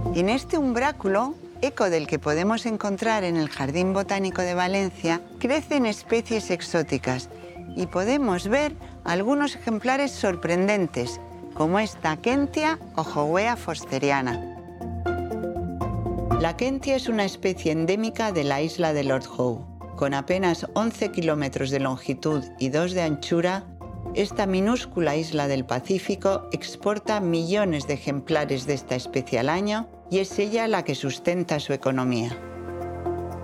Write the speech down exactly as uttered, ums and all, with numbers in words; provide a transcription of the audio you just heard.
En este umbráculo, eco del que podemos encontrar en el Jardín Botánico de Valencia, crecen especies exóticas y podemos ver algunos ejemplares sorprendentes, como esta Kentia o Howea fosteriana. La Kentia es una especie endémica de la isla de Lord Howe. Con apenas once kilómetros de longitud y dos de anchura, esta minúscula isla del Pacífico exporta millones de ejemplares de esta especie al año y es ella la que sustenta su economía.